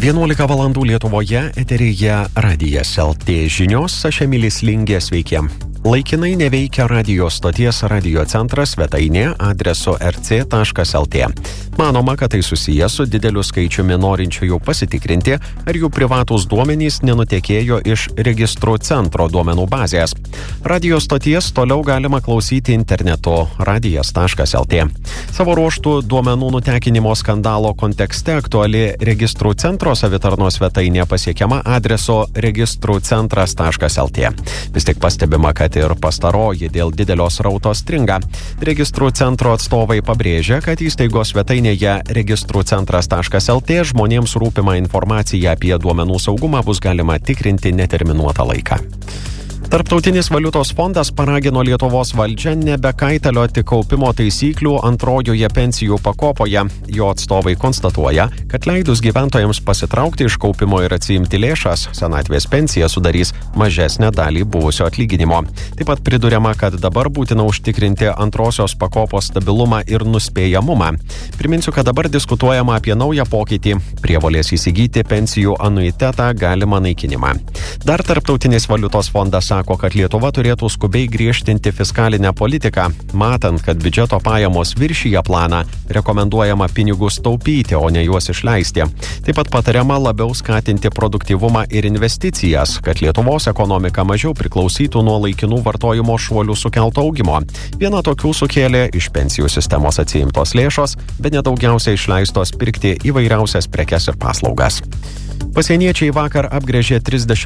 11 valandų Lietuvoje eteryje Radijas LT žinios, aš Emilis Lingė, sveiki. Laikinai neveikia radio stoties Radio centras svetainė adresu rc.lt. Manoma, kad tai susijęs su dideliu skaičiumi norinčiųjų pasitikrinti, ar jų privatūs duomenys nenutekėjo iš registrų centro duomenų bazės. Radio stoties toliau galima klausyti internetu radijas.lt. Savo ruožtų duomenų nutekinimo skandalo kontekste aktuali registrų centro savitarnos svetainė pasiekiama adresu registrų-centras.lt. Vis tik pastebima, kad ir pastaroji dėl didelio srauto stringa. Registrų centro atstovai pabrėžia, kad įstaigos svetainėje registrų-centras.lt žmonėms rūpimą informaciją apie duomenų saugumą bus galima tikrinti neterminuotą laiką. Tarptautinis valiutos fondas paragino Lietuvos valdžią nebekaitalioti kaupimo taisyklių antrojoje pensijų pakopoje. Jo atstovai konstatuoja, kad leidus gyventojams pasitraukti iš kaupimo ir atsiimti lėšas, senatvės pensija sudarys mažesnę dalį buvusio atlyginimo. Taip pat priduriama, kad dabar būtina užtikrinti antrosios pakopos stabilumą ir nuspėjamumą. Priminsiu, kad dabar diskutuojama apie naują pokytį – prievolės įsigyti pensijų anuitetą galimą naikinimą. Dar Tarptautinis valiutos fondas sako, kad Lietuva turėtų skubiai griežtinti fiskalinę politiką. Matant, kad biudžeto pajamos viršija planą, rekomenduojama pinigus taupyti, o ne juos išleisti. Taip pat patariama labiau skatinti produktyvumą ir investicijas, kad Lietuvos ekonomika mažiau priklausytų nuo laikinų vartojimo šuolių sukelto augimo. Viena tokių sukėlė iš pensijų sistemos atsiimtos lėšos, bet nedaugiausiai išleistos pirkti įvairiausias prekes ir paslaugas. Pasieniečiai vakar apgręžė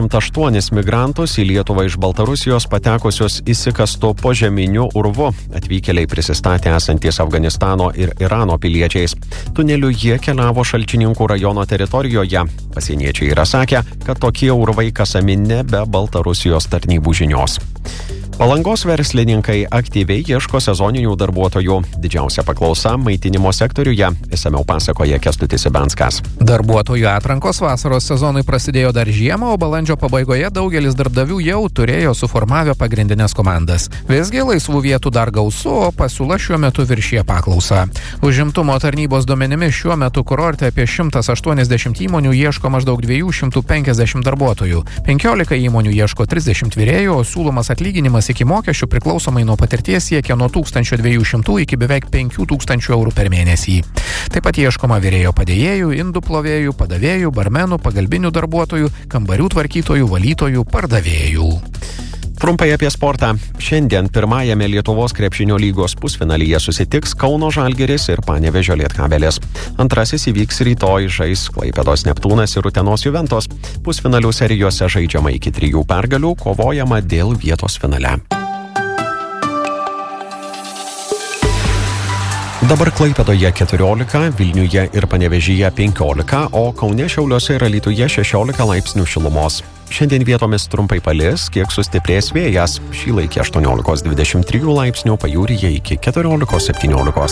38 migrantus į Lietuvą iš Baltarusijos patekusius įsikastų požeminiu urvu. Atvykėliai prisistatė esantys Afganistano ir Irano piliečiais. Tuneliu jie keliavo Šalčininkų rajono teritorijoje. Pasieniečiai yra sakę, kad tokie urvai kasami ne be Baltarusijos tarnybų žinios. Palangos verslininkai aktyviai ieško sezoninių darbuotojų. Didžiausia paklausa maitinimo sektoriuje. Išsamiau pasakoja Kęstutis Ibenskas. Darbuotojų atrankos vasaros sezonui prasidėjo dar žiemą, o balandžio pabaigoje daugelis darbdavių jau turėjo suformavę pagrindinės komandas. Visgi laisvų vietų dar gausu, o pasiūla šiuo metu viršija paklausą. Užimtumo tarnybos duomenimis šiuo metu kurorte apie 180 įmonių ieško maždaug 250 darbuotojų. 15 įmonių ieško 30 virėjų, o siūlomas atlyginimas iki mokesčių priklausomai nuo patirties siekia nuo 1200 iki beveik 5000 eurų per mėnesį. Taip pat ieškoma virėjo padėjėjų, indų plovėjų, padavėjų, barmenų, pagalbinių darbuotojų, kambarių tvarkytojų, valytojų, pardavėjų. Trumpai apie sportą. Šiandien pirmajame Lietuvos krepšinio lygos pusfinalyje susitiks Kauno Žalgiris ir Panevėžio Lietkabelis. Antrasis įvyks rytoj, žais Klaipėdos Neptūnas ir Utenos Juventus. Pusfinalių serijose žaidžiama iki 3 pergalių, kovojama dėl vietos finale. Dabar Klaipėdoje 14, Vilniuje ir Panevėžyje 15, o Kaune, Šiauliuose ir Alytuje 16 laipsnių šilumos. Šiandien vietomis trumpai palis, kiek sustiprės vėjas. Šį laikį 18-23 laipsnių, pajūryje iki 14-17.